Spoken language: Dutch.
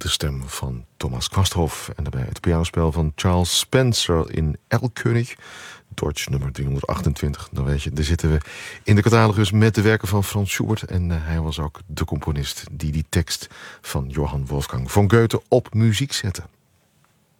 de stem van Thomas Quasthoff en daarbij het pianospel van Charles Spencer in Erlkönig, Deutsch nummer 328. Dan weet je, daar zitten we in de catalogus met de werken van Franz Schubert en hij was ook de componist die tekst van Johann Wolfgang von Goethe op muziek zette.